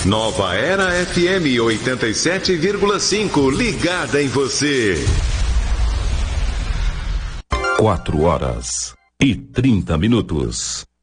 Nova Era FM 87,5, ligada em você. 4 horas e 30 minutos.